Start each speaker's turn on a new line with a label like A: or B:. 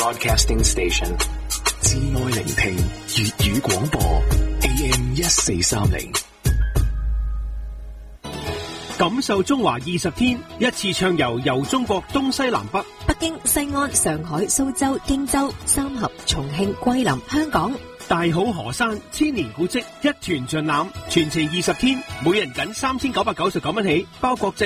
A: Broadcasting Station， 至愛聆聽粵語廣播 AM 1430。
B: 感受中華20天，一次暢遊中國東西南北，
C: 北京、西安、上海、蘇州、荊州、三峽、重慶、桂林、香港。
B: 大好河山、千年古蹟，一團盡覽，全程20天，每人僅3999蚊起，包括